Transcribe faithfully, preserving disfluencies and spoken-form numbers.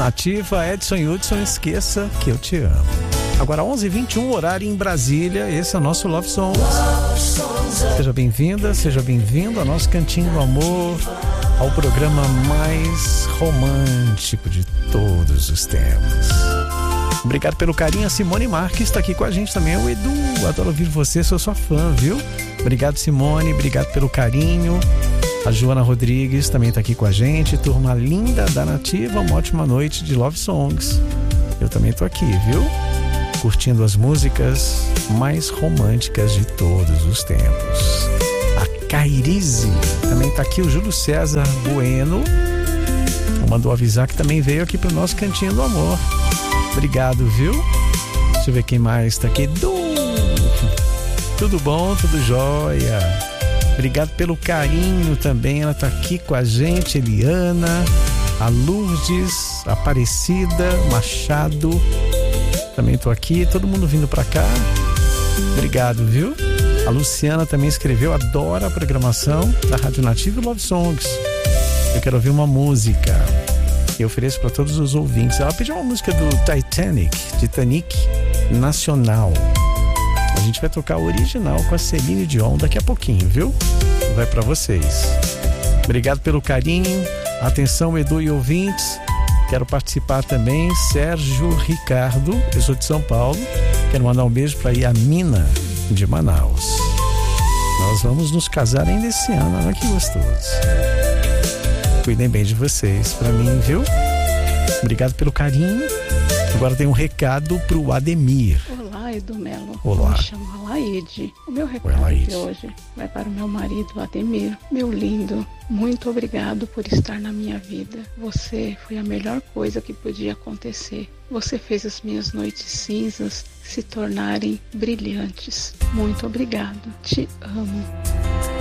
Nativa, Edson e Hudson, esqueça que eu te amo. Agora onze e vinte e um, horário em Brasília. Esse é o nosso Love Songs. Seja bem-vinda, seja bem-vindo ao nosso Cantinho do Amor, ao programa mais romântico de todos os tempos. Obrigado pelo carinho. A Simone Marques está aqui com a gente também. O Edu, adoro ouvir você, sou sua fã, viu? Obrigado, Simone, obrigado pelo carinho. A Joana Rodrigues também está aqui com a gente. Turma linda da Nativa, uma ótima noite de Love Songs. Eu também tô aqui, viu? Curtindo as músicas mais românticas de todos os tempos. A Cairize também tá aqui. O Júlio César Bueno mandou avisar que também veio aqui pro nosso Cantinho do Amor. Obrigado, viu? Deixa eu ver quem mais tá aqui. Du! Tudo bom? Tudo jóia? Obrigado pelo carinho também. Ela tá aqui com a gente. Eliana, a Lourdes, Aparecida, Machado. Também tô aqui, todo mundo vindo pra cá. Obrigado, viu? A Luciana também escreveu, adora a programação da Rádio Nativa e Love Songs. Eu quero ouvir uma música. Eu ofereço para todos os ouvintes. Ela pediu uma música do Titanic, Titanic Nacional. A gente vai tocar o original com a Celine Dion daqui a pouquinho, viu? Vai para vocês. Obrigado pelo carinho. Atenção, Edu e ouvintes. Quero participar também, Sérgio Ricardo, eu sou de São Paulo. Quero mandar um beijo para Yamina, de Manaus. Nós vamos nos casar ainda esse ano, olha que gostoso. Cuidem bem de vocês, para mim, viu? Obrigado pelo carinho. Agora tem um recado pro Ademir. Olá, Edu Melo. Olá. Me chamo Alaide. O meu recado Oi, de hoje vai para o meu marido Ademir. Meu lindo, muito obrigado por estar na minha vida. Você foi a melhor coisa que podia acontecer. Você fez as minhas noites cinzas se tornarem brilhantes. Muito obrigado. Te amo.